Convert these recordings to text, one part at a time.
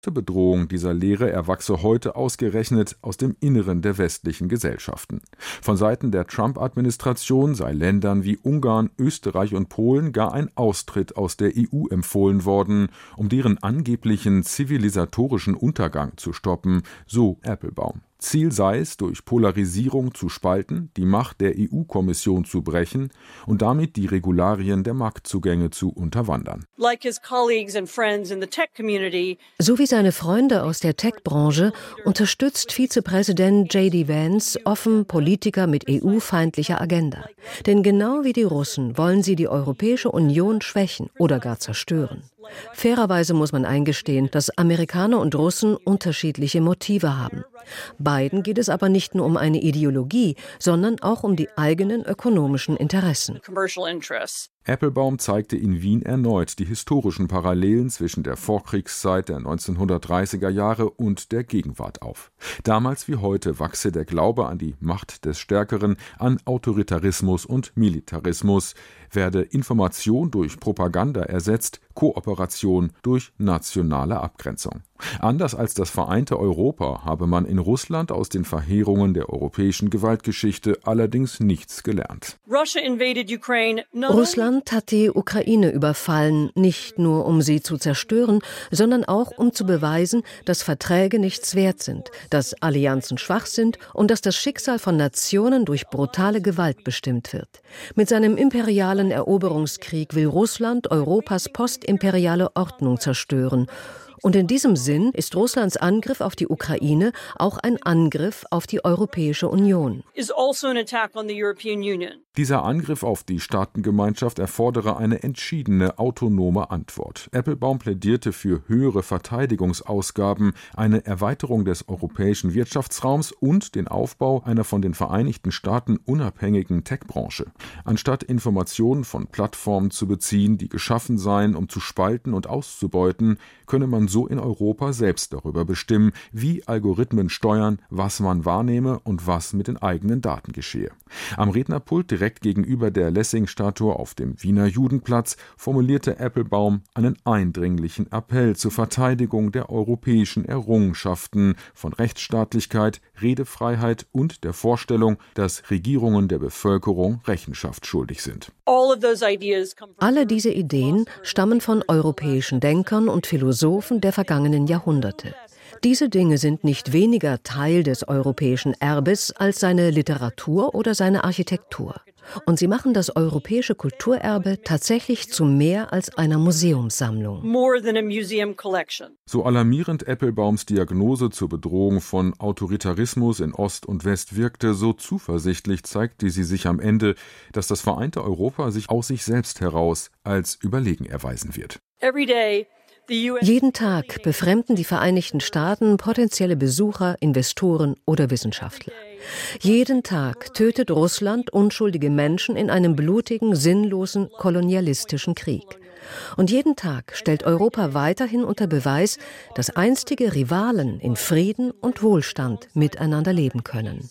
Die Bedrohung dieser Lehre erwachse heute ausgerechnet aus dem Inneren der westlichen Gesellschaften. Von Seiten der Trump-Administration sei Ländern wie Ungarn, Österreich und Polen gar ein Austritt aus der EU empfohlen worden, um deren angeblichen zivilisatorischen Untergang zu stoppen, so Appelbaum. Ziel sei es, durch Polarisierung zu spalten, die Macht der EU-Kommission zu brechen und damit die Regularien der Marktzugänge zu unterwandern. So wie seine Freunde aus der Tech-Branche unterstützt Vizepräsident J.D. Vance offen Politiker mit EU-feindlicher Agenda. Denn genau wie die Russen wollen sie die Europäische Union schwächen oder gar zerstören. Fairerweise muss man eingestehen, dass Amerikaner und Russen unterschiedliche Motive haben. Beiden geht es aber nicht nur um eine Ideologie, sondern auch um die eigenen ökonomischen Interessen. Appelbaum zeigte in Wien erneut die historischen Parallelen zwischen der Vorkriegszeit der 1930er Jahre und der Gegenwart auf. Damals wie heute wachse der Glaube an die Macht des Stärkeren, an Autoritarismus und Militarismus, werde Information durch Propaganda ersetzt, Kooperation durch nationale Abgrenzung. Anders als das vereinte Europa habe man in Russland aus den Verheerungen der europäischen Gewaltgeschichte allerdings nichts gelernt. Russland hat die Ukraine überfallen, nicht nur um sie zu zerstören, sondern auch um zu beweisen, dass Verträge nichts wert sind, dass Allianzen schwach sind und dass das Schicksal von Nationen durch brutale Gewalt bestimmt wird. Mit seinem imperialen Eroberungskrieg will Russland Europas postimperiale Ordnung zerstören. Und in diesem Sinn ist Russlands Angriff auf die Ukraine auch ein Angriff auf die Europäische Union. Dieser Angriff auf die Staatengemeinschaft erfordere eine entschiedene, autonome Antwort. Appelbaum plädierte für höhere Verteidigungsausgaben, eine Erweiterung des europäischen Wirtschaftsraums und den Aufbau einer von den Vereinigten Staaten unabhängigen Tech-Branche. Anstatt Informationen von Plattformen zu beziehen, die geschaffen seien, um zu spalten und auszubeuten, könne man so in Europa selbst darüber bestimmen, wie Algorithmen steuern, was man wahrnehme und was mit den eigenen Daten geschehe. Am Rednerpult direkt gegenüber der Lessing-Statue auf dem Wiener Judenplatz formulierte Appelbaum einen eindringlichen Appell zur Verteidigung der europäischen Errungenschaften von Rechtsstaatlichkeit, Redefreiheit und der Vorstellung, dass Regierungen der Bevölkerung Rechenschaft schuldig sind. Alle diese Ideen stammen von europäischen Denkern und Philosophen der vergangenen Jahrhunderte. Diese Dinge sind nicht weniger Teil des europäischen Erbes als seine Literatur oder seine Architektur. Und sie machen das europäische Kulturerbe tatsächlich zu mehr als einer Museumssammlung. So alarmierend Appelbaums Diagnose zur Bedrohung von Autoritarismus in Ost und West wirkte, so zuversichtlich zeigte sie sich am Ende, dass das vereinte Europa sich aus sich selbst heraus als überlegen erweisen wird. Jeden Tag befremden die Vereinigten Staaten potenzielle Besucher, Investoren oder Wissenschaftler. Jeden Tag tötet Russland unschuldige Menschen in einem blutigen, sinnlosen, kolonialistischen Krieg. Und jeden Tag stellt Europa weiterhin unter Beweis, dass einstige Rivalen in Frieden und Wohlstand miteinander leben können.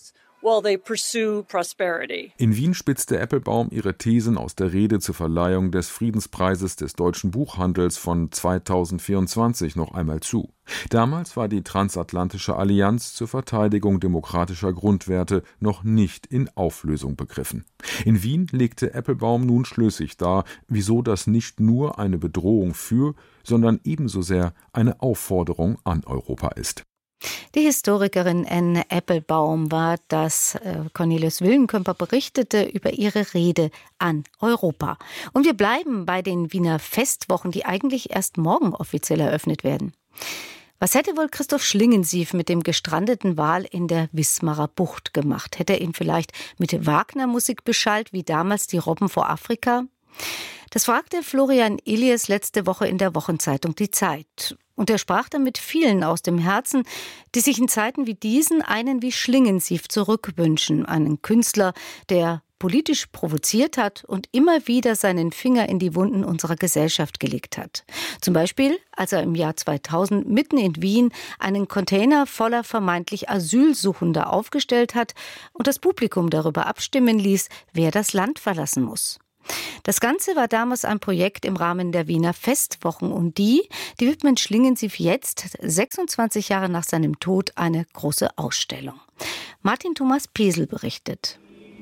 In Wien spitzte Appelbaum ihre Thesen aus der Rede zur Verleihung des Friedenspreises des deutschen Buchhandels von 2024 noch einmal zu. Damals war die Transatlantische Allianz zur Verteidigung demokratischer Grundwerte noch nicht in Auflösung begriffen. In Wien legte Appelbaum nun schlüssig dar, wieso das nicht nur eine Bedrohung für, sondern ebenso sehr eine Aufforderung an Europa ist. Die Historikerin Anne Appelbaum war das. Cornelis Willenkemper berichtete über ihre Rede an Europa. Und wir bleiben bei den Wiener Festwochen, die eigentlich erst morgen offiziell eröffnet werden. Was hätte wohl Christoph Schlingensief mit dem gestrandeten Wal in der Wismarer Bucht gemacht? Hätte er ihn vielleicht mit Wagner-Musik beschallt, wie damals die Robben vor Afrika? Das fragte Florian Illies letzte Woche in der Wochenzeitung Die Zeit. Und er sprach dann mit vielen aus dem Herzen, die sich in Zeiten wie diesen einen wie Schlingensief zurückwünschen. Einen Künstler, der politisch provoziert hat und immer wieder seinen Finger in die Wunden unserer Gesellschaft gelegt hat. Zum Beispiel, als er im Jahr 2000 mitten in Wien einen Container voller vermeintlich Asylsuchender aufgestellt hat und das Publikum darüber abstimmen ließ, wer das Land verlassen muss. Das Ganze war damals ein Projekt im Rahmen der Wiener Festwochen und die widmen Schlingensief jetzt, 26 Jahre nach seinem Tod, eine große Ausstellung. Martin Thomas Pesel berichtet.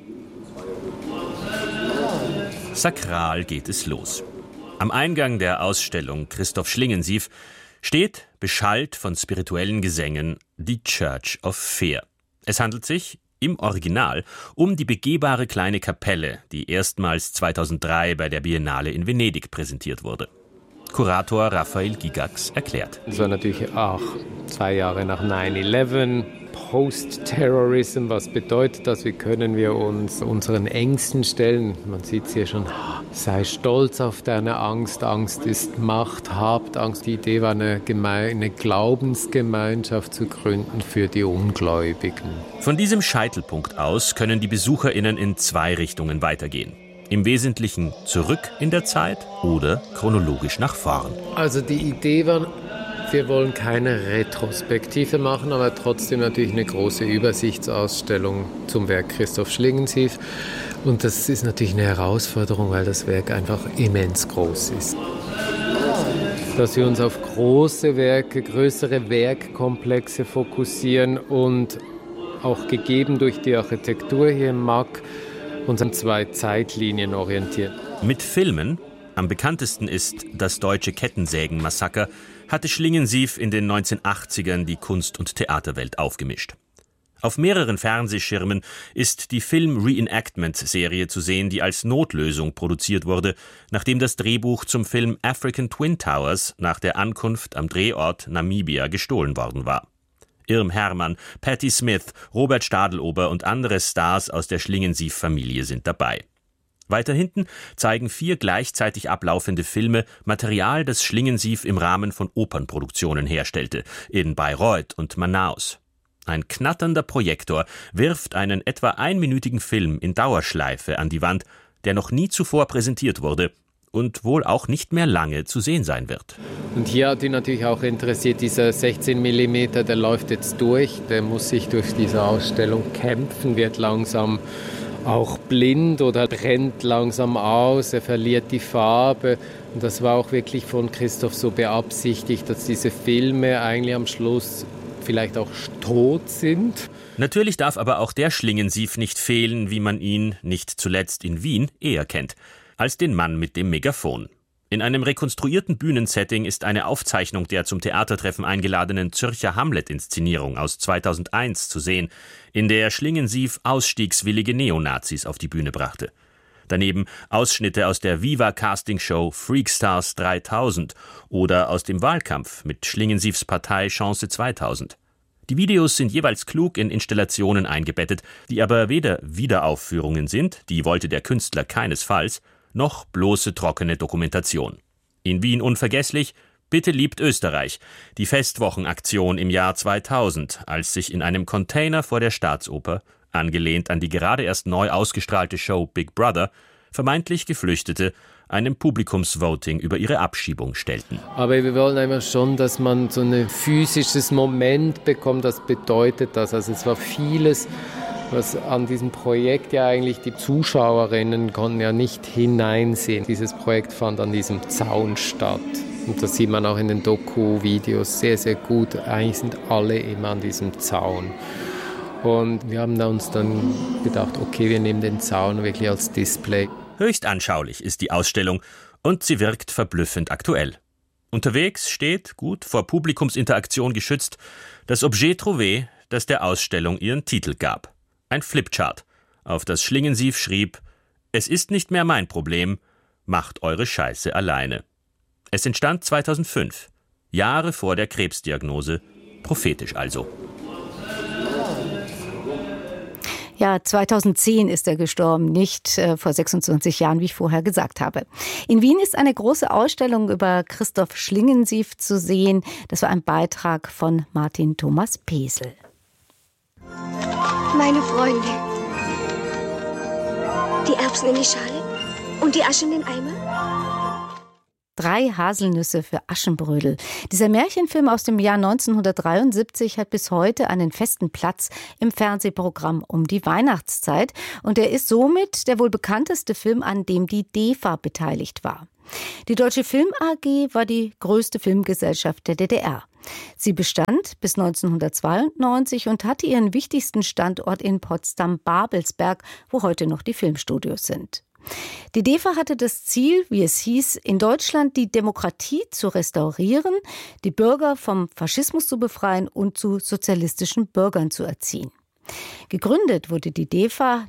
Sakral geht es los. Am Eingang der Ausstellung Christoph Schlingensief steht, beschallt von spirituellen Gesängen, die Church of Fear. Es handelt sich im Original um die begehbare kleine Kapelle, die erstmals 2003 bei der Biennale in Venedig präsentiert wurde. Kurator Raphael Gigax erklärt. Es war natürlich auch 2 Jahre nach 9/11, Post-Terrorism. Was bedeutet das? Wie können wir uns unseren Ängsten stellen? Man sieht es hier schon. Sei stolz auf deine Angst. Angst ist Macht. Habt Angst. Die Idee war, eine Glaubensgemeinschaft zu gründen für die Ungläubigen. Von diesem Scheitelpunkt aus können die BesucherInnen in 2 Richtungen weitergehen. Im Wesentlichen zurück in der Zeit oder chronologisch nach vorn. Also die Idee war, wir wollen keine Retrospektive machen, aber trotzdem natürlich eine große Übersichtsausstellung zum Werk Christoph Schlingensief. Und das ist natürlich eine Herausforderung, weil das Werk einfach immens groß ist. Dass wir uns auf große Werke, größere Werkkomplexe fokussieren und auch gegeben durch die Architektur hier im MAK uns an 2 Zeitlinien orientieren. Mit Filmen, am bekanntesten ist das deutsche Kettensägen-Massaker, hatte Schlingensief in den 1980ern die Kunst- und Theaterwelt aufgemischt. Auf mehreren Fernsehschirmen ist die Film-Reenactment-Serie zu sehen, die als Notlösung produziert wurde, nachdem das Drehbuch zum Film African Twin Towers nach der Ankunft am Drehort Namibia gestohlen worden war. Irm Hermann, Patti Smith, Robert Stadelober und andere Stars aus der Schlingensief-Familie sind dabei. Weiter hinten zeigen 4 gleichzeitig ablaufende Filme Material, das Schlingensief im Rahmen von Opernproduktionen herstellte, in Bayreuth und Manaus. Ein knatternder Projektor wirft einen etwa 1-minütigen Film in Dauerschleife an die Wand, der noch nie zuvor präsentiert wurde und wohl auch nicht mehr lange zu sehen sein wird. Und hier hat ihn natürlich auch interessiert, dieser 16 mm, der läuft jetzt durch, der muss sich durch diese Ausstellung kämpfen, wird langsam auch blind oder brennt langsam aus, er verliert die Farbe. Und das war auch wirklich von Christoph so beabsichtigt, dass diese Filme eigentlich am Schluss vielleicht auch tot sind. Natürlich darf aber auch der Schlingensief nicht fehlen, wie man ihn, nicht zuletzt in Wien, eher kennt, als den Mann mit dem Megafon. In einem rekonstruierten Bühnensetting ist eine Aufzeichnung der zum Theatertreffen eingeladenen Zürcher Hamlet-Inszenierung aus 2001 zu sehen, in der Schlingensief ausstiegswillige Neonazis auf die Bühne brachte. Daneben Ausschnitte aus der Viva-Castingshow Freakstars 3000 oder aus dem Wahlkampf mit Schlingensiefs Partei Chance 2000. Die Videos sind jeweils klug in Installationen eingebettet, die aber weder Wiederaufführungen sind, die wollte der Künstler keinesfalls, noch bloße trockene Dokumentation. In Wien unvergesslich, Bitte liebt Österreich, die Festwochenaktion im Jahr 2000, als sich in einem Container vor der Staatsoper, angelehnt an die gerade erst neu ausgestrahlte Show Big Brother, vermeintlich Geflüchtete einem Publikumsvoting über ihre Abschiebung stellten. Aber wir wollen einfach schon, dass man so ein physisches Moment bekommt, das bedeutet das. Also es war vieles, was an diesem Projekt ja eigentlich die Zuschauerinnen konnten ja nicht hineinsehen. Dieses Projekt fand an diesem Zaun statt. Und das sieht man auch in den Doku-Videos sehr, sehr gut. Eigentlich sind alle immer an diesem Zaun. Und wir haben uns dann gedacht, okay, wir nehmen den Zaun wirklich als Display. Höchst anschaulich ist die Ausstellung und sie wirkt verblüffend aktuell. Unterwegs steht, gut vor Publikumsinteraktion geschützt, das Objet trouvé, das der Ausstellung ihren Titel gab. Ein Flipchart, auf das Schlingensief schrieb: Es ist nicht mehr mein Problem, macht eure Scheiße alleine. Es entstand 2005, Jahre vor der Krebsdiagnose, prophetisch also. Ja, 2010 ist er gestorben, nicht vor 26 Jahren, wie ich vorher gesagt habe. In Wien ist eine große Ausstellung über Christoph Schlingensief zu sehen. Das war ein Beitrag von Martin Thomas Pesel. Meine Freunde, die Erbsen in die Schale und die Asche in den Eimer. 3 Haselnüsse für Aschenbrödel. Dieser Märchenfilm aus dem Jahr 1973 hat bis heute einen festen Platz im Fernsehprogramm um die Weihnachtszeit. Und er ist somit der wohl bekannteste Film, an dem die DEFA beteiligt war. Die Deutsche Film AG war die größte Filmgesellschaft der DDR. Sie bestand bis 1992 und hatte ihren wichtigsten Standort in Potsdam-Babelsberg, wo heute noch die Filmstudios sind. Die DEFA hatte das Ziel, wie es hieß, in Deutschland die Demokratie zu restaurieren, die Bürger vom Faschismus zu befreien und zu sozialistischen Bürgern zu erziehen. Gegründet wurde die DEFA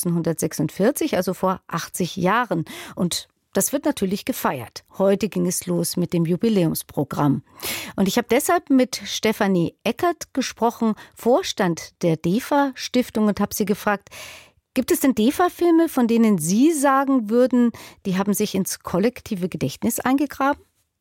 1946, also vor 80 Jahren. Und das wird natürlich gefeiert. Heute ging es los mit dem Jubiläumsprogramm. Und ich habe deshalb mit Stefanie Eckert gesprochen, Vorstand der DEFA-Stiftung, und habe sie gefragt, gibt es denn DEFA-Filme, von denen Sie sagen würden, die haben sich ins kollektive Gedächtnis eingegraben?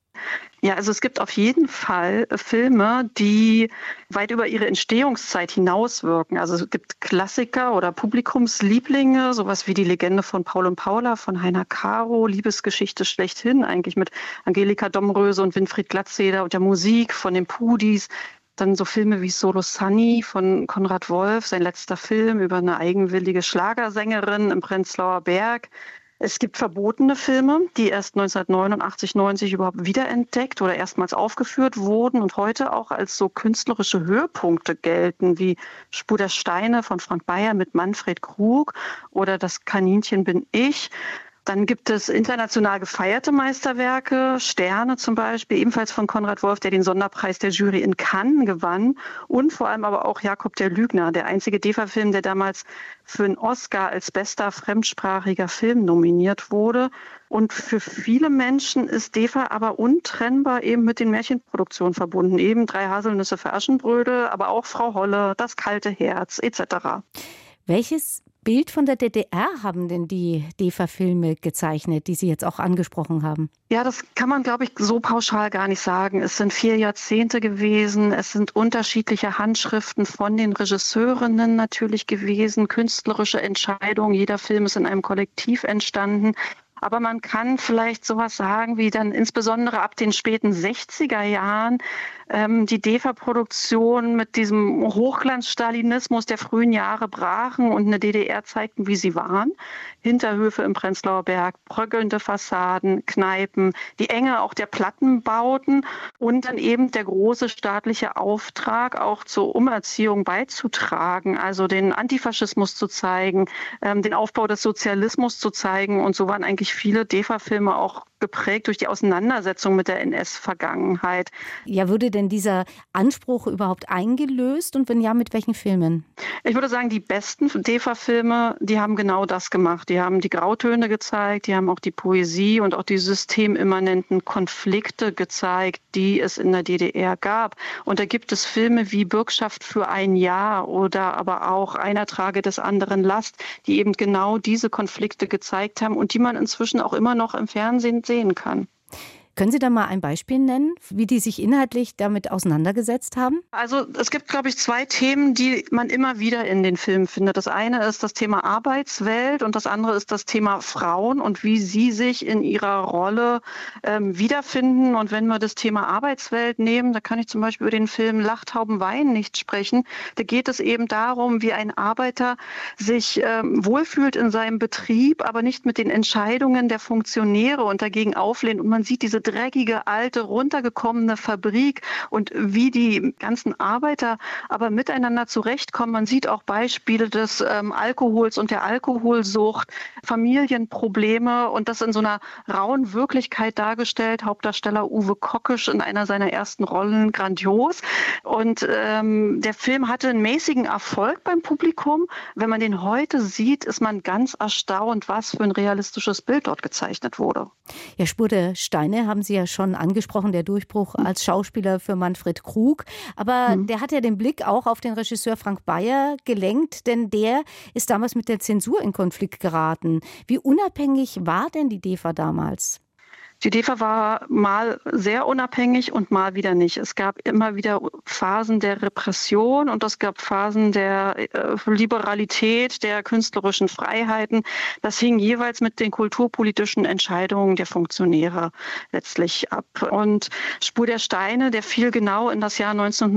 Ja, also es gibt auf jeden Fall Filme, die weit über ihre Entstehungszeit hinauswirken. Also es gibt Klassiker oder Publikumslieblinge, sowas wie die Legende von Paul und Paula von Heiner Caro, Liebesgeschichte schlechthin, eigentlich mit Angelika Domröse und Winfried Glatzeder und der Musik von den Pudis. Dann so Filme wie Solo Sunny von Konrad Wolf, sein letzter Film über eine eigenwillige Schlagersängerin im Prenzlauer Berg. Es gibt verbotene Filme, die erst 1989, 90 überhaupt wiederentdeckt oder erstmals aufgeführt wurden und heute auch als so künstlerische Höhepunkte gelten, wie Spur der Steine von Frank Beyer mit Manfred Krug oder Das Kaninchen bin ich. Dann gibt es international gefeierte Meisterwerke, Sterne zum Beispiel, ebenfalls von Konrad Wolf, der den Sonderpreis der Jury in Cannes gewann. Und vor allem aber auch Jakob der Lügner, der einzige DEFA-Film, der damals für einen Oscar als bester fremdsprachiger Film nominiert wurde. Und für viele Menschen ist DEFA aber untrennbar eben mit den Märchenproduktionen verbunden. Eben 3 Haselnüsse für Aschenbrödel, aber auch Frau Holle, Das kalte Herz etc. Welches Bild von der DDR haben denn die DEFA-Filme gezeichnet, die Sie jetzt auch angesprochen haben? Ja, das kann man, glaube ich, so pauschal gar nicht sagen. Es sind 4 Jahrzehnte gewesen. Es sind unterschiedliche Handschriften von den Regisseurinnen natürlich gewesen, künstlerische Entscheidungen. Jeder Film ist in einem Kollektiv entstanden. Aber man kann vielleicht sowas sagen, wie dann insbesondere ab den späten 60er Jahren die DEFA-Produktion mit diesem Hochglanz-Stalinismus der frühen Jahre brachen und eine DDR zeigten, wie sie waren. Hinterhöfe im Prenzlauer Berg, bröckelnde Fassaden, Kneipen, die Enge auch der Plattenbauten und dann eben der große staatliche Auftrag, auch zur Umerziehung beizutragen, also den Antifaschismus zu zeigen, den Aufbau des Sozialismus zu zeigen. Und so waren eigentlich viele DEFA-Filme auch geprägt durch die Auseinandersetzung mit der NS-Vergangenheit. Ja, würde denn dieser Anspruch überhaupt eingelöst und wenn ja, mit welchen Filmen? Ich würde sagen, die besten DEFA-Filme, die haben genau das gemacht. Die haben die Grautöne gezeigt, die haben auch die Poesie und auch die systemimmanenten Konflikte gezeigt, die es in der DDR gab. Und da gibt es Filme wie Bürgschaft für ein Jahr oder aber auch Einer trage des anderen Last, die eben genau diese Konflikte gezeigt haben und die man inzwischen auch immer noch im Fernsehen sehen kann. Können Sie da mal ein Beispiel nennen, wie die sich inhaltlich damit auseinandergesetzt haben? Also es gibt, glaube ich, 2 Themen, die man immer wieder in den Filmen findet. Das eine ist das Thema Arbeitswelt und das andere ist das Thema Frauen und wie sie sich in ihrer Rolle wiederfinden. Und wenn wir das Thema Arbeitswelt nehmen, da kann ich zum Beispiel über den Film Lachttauben weinen nicht sprechen. Da geht es eben darum, wie ein Arbeiter sich wohlfühlt in seinem Betrieb, aber nicht mit den Entscheidungen der Funktionäre und dagegen auflehnt. Und man sieht diese dreckige, alte, runtergekommene Fabrik und wie die ganzen Arbeiter aber miteinander zurechtkommen. Man sieht auch Beispiele des Alkohols und der Alkoholsucht, Familienprobleme und das in so einer rauen Wirklichkeit dargestellt. Hauptdarsteller Uwe Kockisch in einer seiner ersten Rollen, grandios. Und der Film hatte einen mäßigen Erfolg beim Publikum. Wenn man den heute sieht, ist man ganz erstaunt, was für ein realistisches Bild dort gezeichnet wurde. Ja, Spur der Steine haben Sie ja schon angesprochen, der Durchbruch als Schauspieler für Manfred Krug. Aber der hat ja den Blick auch auf den Regisseur Frank Beyer gelenkt, denn der ist damals mit der Zensur in Konflikt geraten. Wie unabhängig war denn die DEFA damals? Die DEFA war mal sehr unabhängig und mal wieder nicht. Es gab immer wieder Phasen der Repression und es gab Phasen der Liberalität, der künstlerischen Freiheiten. Das hing jeweils mit den kulturpolitischen Entscheidungen der Funktionäre letztlich ab. Und Spur der Steine, der fiel genau in das Jahr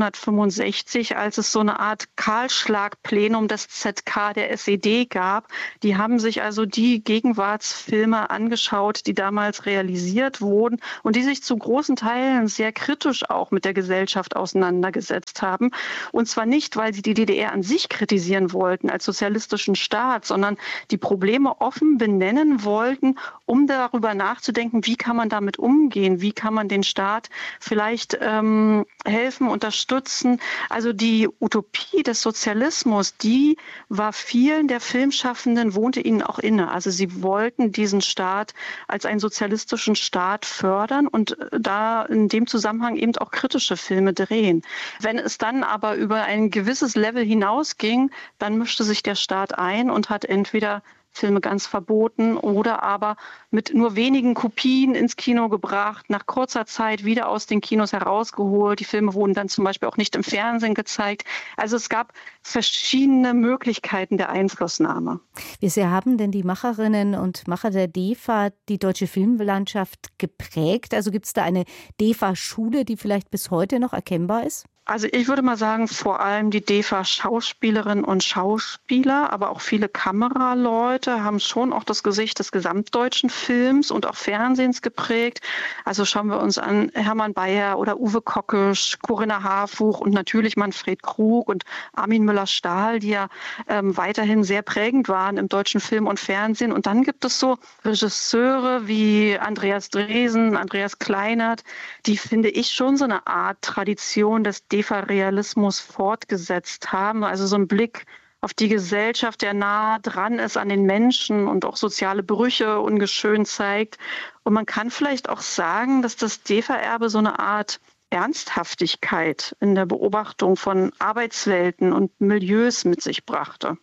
1965, als es so eine Art Kahlschlagplenum des ZK der SED gab. Die haben sich also die Gegenwartsfilme angeschaut, die damals realisiert wurden und die sich zu großen Teilen sehr kritisch auch mit der Gesellschaft auseinandergesetzt haben. Und zwar nicht, weil sie die DDR an sich kritisieren wollten als sozialistischen Staat, sondern die Probleme offen benennen wollten, um darüber nachzudenken, wie kann man damit umgehen, wie kann man den Staat vielleicht helfen, unterstützen. Also die Utopie des Sozialismus, die war vielen der Filmschaffenden, wohnte ihnen auch inne. Also sie wollten diesen Staat als einen sozialistischen Staat fördern und da in dem Zusammenhang eben auch kritische Filme drehen. Wenn es dann aber über ein gewisses Level hinausging, dann mischte sich der Staat ein und hat entweder Filme ganz verboten oder aber mit nur wenigen Kopien ins Kino gebracht, nach kurzer Zeit wieder aus den Kinos herausgeholt. Die Filme wurden dann zum Beispiel auch nicht im Fernsehen gezeigt. Also es gab verschiedene Möglichkeiten der Einflussnahme. Wie sehr haben denn die Macherinnen und Macher der DEFA die deutsche Filmlandschaft geprägt? Also gibt es da eine DEFA-Schule, die vielleicht bis heute noch erkennbar ist? Also ich würde mal sagen, vor allem die DEFA-Schauspielerinnen und Schauspieler, aber auch viele Kameraleute haben schon auch das Gesicht des gesamtdeutschen Films und auch Fernsehens geprägt. Also schauen wir uns an Hermann Bayer oder Uwe Kockisch, Corinna Harfuch und natürlich Manfred Krug und Armin Müller-Stahl, die ja weiterhin sehr prägend waren im deutschen Film und Fernsehen. Und dann gibt es so Regisseure wie Andreas Dresen, Andreas Kleinert, die, finde ich, schon so eine Art Tradition des DEFA-Realismus fortgesetzt haben. Also so ein Blick auf die Gesellschaft, der nah dran ist an den Menschen und auch soziale Brüche ungeschönt zeigt. Und man kann vielleicht auch sagen, dass das DEFA-Erbe so eine Art Ernsthaftigkeit in der Beobachtung von Arbeitswelten und Milieus mit sich brachte.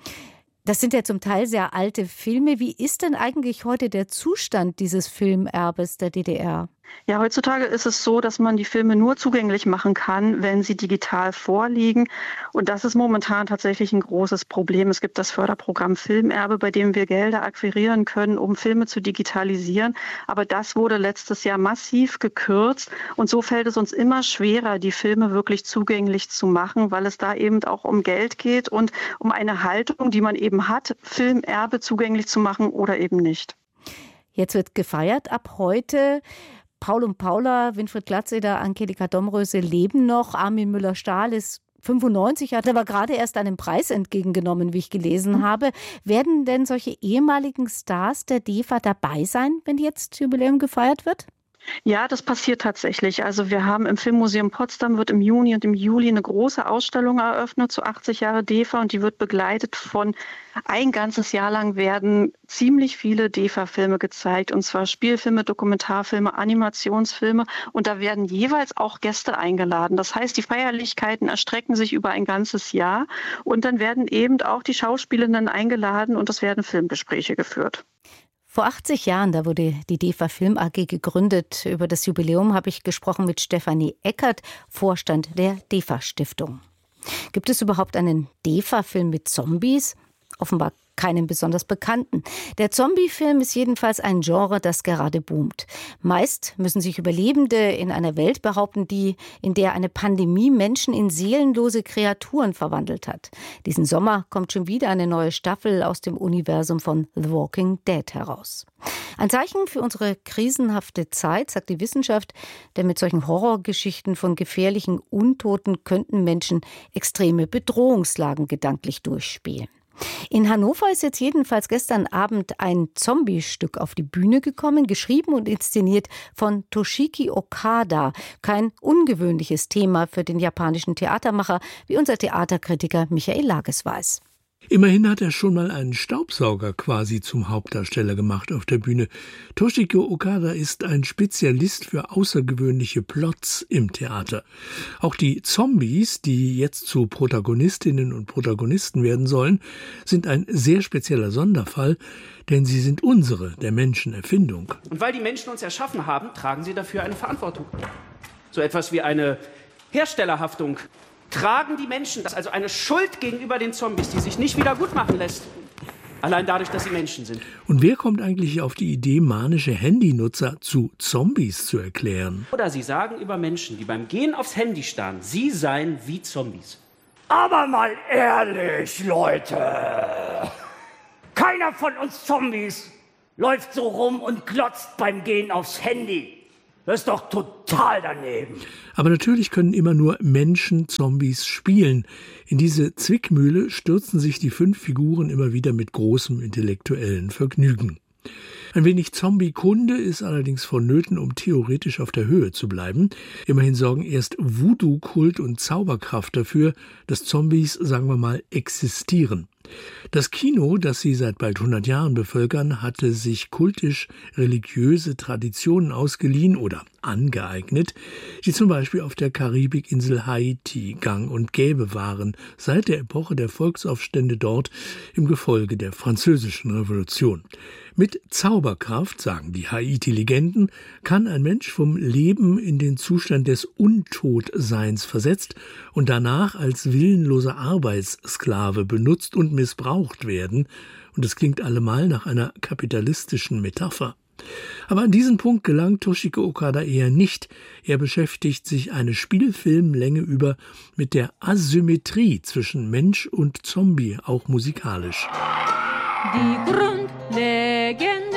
Das sind ja zum Teil sehr alte Filme. Wie ist denn eigentlich heute der Zustand dieses Filmerbes der DDR? Ja, heutzutage ist es so, dass man die Filme nur zugänglich machen kann, wenn sie digital vorliegen. Und das ist momentan tatsächlich ein großes Problem. Es gibt das Förderprogramm Filmerbe, bei dem wir Gelder akquirieren können, um Filme zu digitalisieren. Aber das wurde letztes Jahr massiv gekürzt. Und so fällt es uns immer schwerer, die Filme wirklich zugänglich zu machen, weil es da eben auch um Geld geht und um eine Haltung, die man eben hat, Filmerbe zugänglich zu machen oder eben nicht. Jetzt wird gefeiert ab heute. Paul und Paula, Winfried Glatzeder, Angelika Domröse leben noch. Armin Müller-Stahl ist 95, hat aber gerade erst einen Preis entgegengenommen, wie ich gelesen habe. Werden denn solche ehemaligen Stars der DEFA dabei sein, wenn jetzt Jubiläum gefeiert wird? Ja, das passiert tatsächlich. Also wir haben im Filmmuseum Potsdam wird im Juni und im Juli eine große Ausstellung eröffnet zu 80 Jahre DEFA und die wird begleitet von ein ganzes Jahr lang werden ziemlich viele DEFA-Filme gezeigt und zwar Spielfilme, Dokumentarfilme, Animationsfilme und da werden jeweils auch Gäste eingeladen. Das heißt, die Feierlichkeiten erstrecken sich über ein ganzes Jahr und dann werden eben auch die Schauspielenden eingeladen und es werden Filmgespräche geführt. Vor 80 Jahren, da wurde die DEFA Film AG gegründet. Über das Jubiläum habe ich gesprochen mit Stefanie Eckert, Vorstand der DEFA Stiftung. Gibt es überhaupt einen DEFA-Film mit Zombies? Offenbar keinen besonders bekannten. Der Zombie-Film ist jedenfalls ein Genre, das gerade boomt. Meist müssen sich Überlebende in einer Welt behaupten, in der eine Pandemie Menschen in seelenlose Kreaturen verwandelt hat. Diesen Sommer kommt schon wieder eine neue Staffel aus dem Universum von The Walking Dead heraus. Ein Zeichen für unsere krisenhafte Zeit, sagt die Wissenschaft, denn mit solchen Horrorgeschichten von gefährlichen Untoten könnten Menschen extreme Bedrohungslagen gedanklich durchspielen. In Hannover ist jetzt jedenfalls gestern Abend ein Zombie-Stück auf die Bühne gekommen, geschrieben und inszeniert von Toshiki Okada. Kein ungewöhnliches Thema für den japanischen Theatermacher, wie unser Theaterkritiker Michael Lages weiß. Immerhin hat er schon mal einen Staubsauger quasi zum Hauptdarsteller gemacht auf der Bühne. Toshiko Okada ist ein Spezialist für außergewöhnliche Plots im Theater. Auch die Zombies, die jetzt zu Protagonistinnen und Protagonisten werden sollen, sind ein sehr spezieller Sonderfall, denn sie sind unsere, der Menschen, Erfindung. Und weil die Menschen uns erschaffen haben, tragen sie dafür eine Verantwortung. So etwas wie eine Herstellerhaftung. Tragen die Menschen das, also eine Schuld gegenüber den Zombies, die sich nicht wieder gut machen lässt. Allein dadurch, dass sie Menschen sind. Und wer kommt eigentlich auf die Idee, manische Handynutzer zu Zombies zu erklären? Oder sie sagen über Menschen, die beim Gehen aufs Handy starren, sie seien wie Zombies. Aber mal ehrlich, Leute. Keiner von uns Zombies läuft so rum und glotzt beim Gehen aufs Handy. Das ist doch total daneben. Aber natürlich können immer nur Menschen Zombies spielen. In diese Zwickmühle stürzen sich die 5 Figuren immer wieder mit großem intellektuellen Vergnügen. Ein wenig Zombie-Kunde ist allerdings vonnöten, um theoretisch auf der Höhe zu bleiben. Immerhin sorgen erst Voodoo-Kult und Zauberkraft dafür, dass Zombies, sagen wir mal, existieren. Das Kino, das sie seit bald 100 Jahren bevölkern, hatte sich kultisch-religiöse Traditionen ausgeliehen oder angeeignet, die zum Beispiel auf der Karibikinsel Haiti gang und gäbe waren, seit der Epoche der Volksaufstände dort im Gefolge der Französischen Revolution. Mit Zauberkraft, sagen die Haiti-Legenden, kann ein Mensch vom Leben in den Zustand des Untotseins versetzt und danach als willenloser Arbeitssklave benutzt und missbraucht werden. Und es klingt allemal nach einer kapitalistischen Metapher. Aber an diesen Punkt gelangt Toshiko Okada eher nicht. Er beschäftigt sich eine Spielfilmlänge über mit der Asymmetrie zwischen Mensch und Zombie, auch musikalisch. Die Grundlegende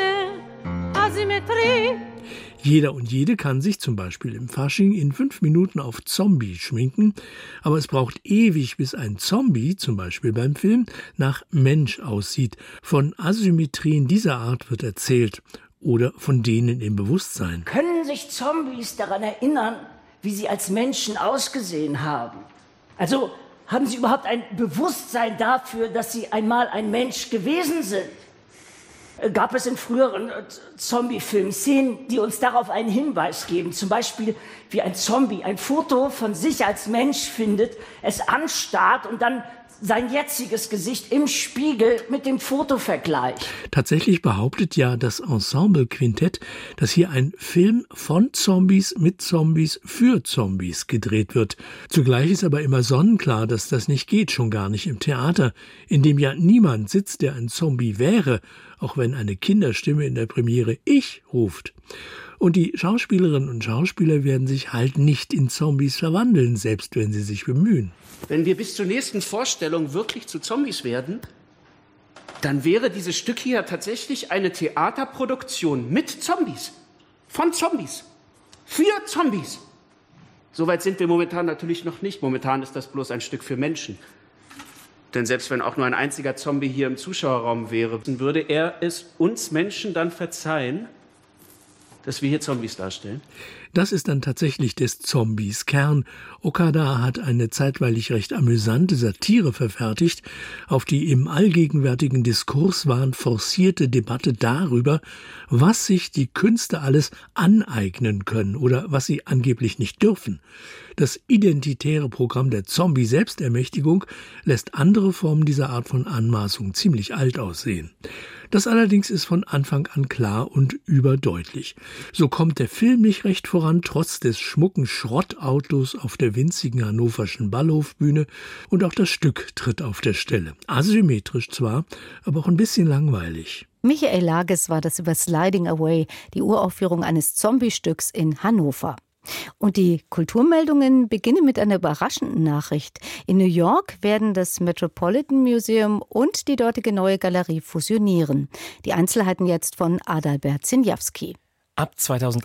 Asymmetrie. Jeder und jede kann sich zum Beispiel im Fasching in 5 Minuten auf Zombie schminken, aber es braucht ewig, bis ein Zombie, zum Beispiel beim Film, nach Mensch aussieht. Von Asymmetrien dieser Art wird erzählt oder von denen im Bewusstsein. Können sich Zombies daran erinnern, wie sie als Menschen ausgesehen haben? Also haben sie überhaupt ein Bewusstsein dafür, dass sie einmal ein Mensch gewesen sind? Gab es in früheren Zombie-Filmen Szenen, die uns darauf einen Hinweis geben? Zum Beispiel, wie ein Zombie ein Foto von sich als Mensch findet, es anstarrt und dann sein jetziges Gesicht im Spiegel mit dem Foto vergleicht. Tatsächlich behauptet ja das Ensemble-Quintett, dass hier ein Film von Zombies mit Zombies für Zombies gedreht wird. Zugleich ist aber immer sonnenklar, dass das nicht geht, schon gar nicht im Theater, in dem ja niemand sitzt, der ein Zombie wäre, auch wenn eine Kinderstimme in der Premiere „Ich" ruft. Und die Schauspielerinnen und Schauspieler werden sich halt nicht in Zombies verwandeln, selbst wenn sie sich bemühen. Wenn wir bis zur nächsten Vorstellung wirklich zu Zombies werden, dann wäre dieses Stück hier tatsächlich eine Theaterproduktion mit Zombies. Von Zombies. Für Zombies. Soweit sind wir momentan natürlich noch nicht. Momentan ist das bloß ein Stück für Menschen. Denn selbst wenn auch nur ein einziger Zombie hier im Zuschauerraum wäre, würde er es uns Menschen dann verzeihen, dass wir hier Zombies darstellen? Das ist dann tatsächlich des Zombies Kern. Okada hat eine zeitweilig recht amüsante Satire verfertigt auf die im allgegenwärtigen Diskurswahn forcierte Debatte darüber, was sich die Künste alles aneignen können oder was sie angeblich nicht dürfen. Das identitäre Programm der Zombie-Selbstermächtigung lässt andere Formen dieser Art von Anmaßung ziemlich alt aussehen. Das allerdings ist von Anfang an klar und überdeutlich. So kommt der Film nicht recht voran, trotz des schmucken Schrottautos auf der winzigen hannoverschen Ballhofbühne, und auch das Stück tritt auf der Stelle. Asymmetrisch zwar, aber auch ein bisschen langweilig. Michael Lages war das über Sliding Away, die Uraufführung eines Zombie-Stücks in Hannover. Und die Kulturmeldungen beginnen mit einer überraschenden Nachricht. In New York werden das Metropolitan Museum und die dortige Neue Galerie fusionieren. Die Einzelheiten jetzt von Adalbert Zinjawski. Ab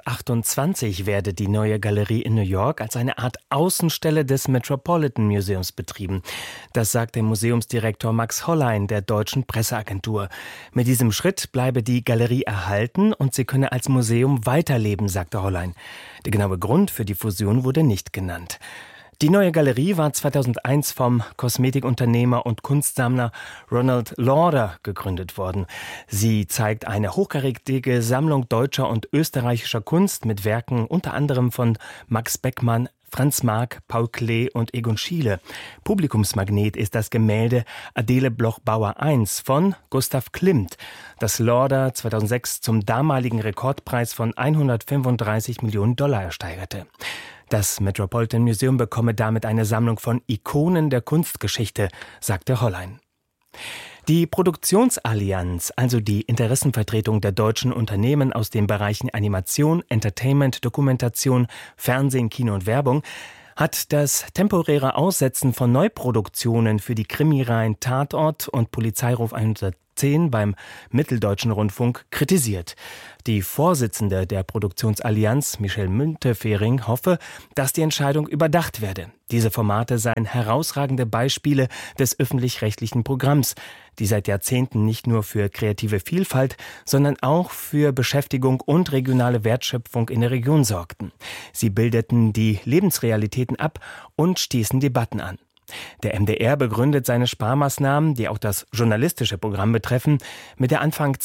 2028 werde die Neue Galerie in New York als eine Art Außenstelle des Metropolitan Museums betrieben. Das sagt der Museumsdirektor Max Hollein der Deutschen Presseagentur. Mit diesem Schritt bleibe die Galerie erhalten und sie könne als Museum weiterleben, sagte Hollein. Der genaue Grund für die Fusion wurde nicht genannt. Die neue Galerie war 2001 vom Kosmetikunternehmer und Kunstsammler Ronald Lauder gegründet worden. Sie zeigt eine hochkarätige Sammlung deutscher und österreichischer Kunst mit Werken unter anderem von Max Beckmann, Franz Marc, Paul Klee und Egon Schiele. Publikumsmagnet ist das Gemälde Adele Bloch-Bauer I von Gustav Klimt, das Lauder 2006 zum damaligen Rekordpreis von $135 Millionen ersteigerte. Das Metropolitan Museum bekomme damit eine Sammlung von Ikonen der Kunstgeschichte, sagte Hollein. Die Produktionsallianz, also die Interessenvertretung der deutschen Unternehmen aus den Bereichen Animation, Entertainment, Dokumentation, Fernsehen, Kino und Werbung, hat das temporäre Aussetzen von Neuproduktionen für die Krimireihen Tatort und Polizeiruf 110 beim Mitteldeutschen Rundfunk kritisiert. Die Vorsitzende der Produktionsallianz, Michelle Müntefering, hoffe, dass die Entscheidung überdacht werde. Diese Formate seien herausragende Beispiele des öffentlich-rechtlichen Programms, die seit Jahrzehnten nicht nur für kreative Vielfalt, sondern auch für Beschäftigung und regionale Wertschöpfung in der Region sorgten. Sie bildeten die Lebensrealitäten ab und stießen Debatten an. Der MDR begründet seine Sparmaßnahmen, die auch das journalistische Programm betreffen, mit der Anfang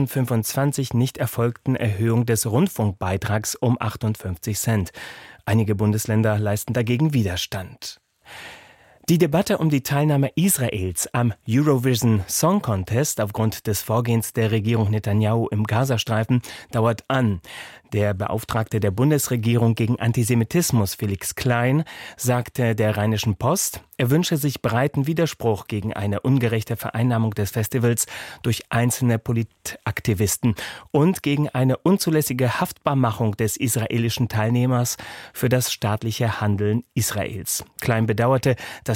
2025 nicht erfolgten Erhöhung des Rundfunkbeitrags um 58 Cent. Einige Bundesländer leisten dagegen Widerstand. Die Debatte um die Teilnahme Israels am Eurovision Song Contest aufgrund des Vorgehens der Regierung Netanyahu im Gazastreifen dauert an. Der Beauftragte der Bundesregierung gegen Antisemitismus, Felix Klein, sagte der Rheinischen Post, er wünsche sich breiten Widerspruch gegen eine ungerechte Vereinnahmung des Festivals durch einzelne Politaktivisten und gegen eine unzulässige Haftbarmachung des israelischen Teilnehmers für das staatliche Handeln Israels. Klein bedauerte, dass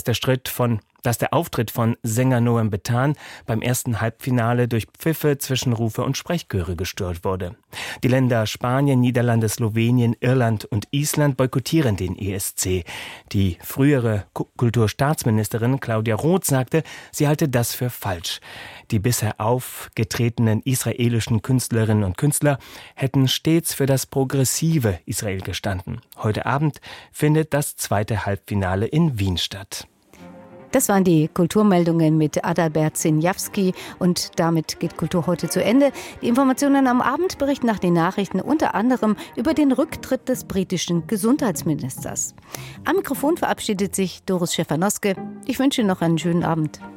der Auftritt von Sänger Noam Betan beim ersten Halbfinale durch Pfiffe, Zwischenrufe und Sprechchöre gestört wurde. Die Länder Spanien, Niederlande, Slowenien, Irland und Island boykottieren den ESC. Die frühere Kulturstaatsministerin Claudia Roth sagte, sie halte das für falsch. Die bisher aufgetretenen israelischen Künstlerinnen und Künstler hätten stets für das progressive Israel gestanden. Heute Abend findet das zweite Halbfinale in Wien statt. Das waren die Kulturmeldungen mit Adalbert Sinjawski und damit geht Kultur heute zu Ende. Die Informationen am Abend berichten nach den Nachrichten unter anderem über den Rücktritt des britischen Gesundheitsministers. Am Mikrofon verabschiedet sich Doris Schäfer-Noske. Ich wünsche Ihnen noch einen schönen Abend.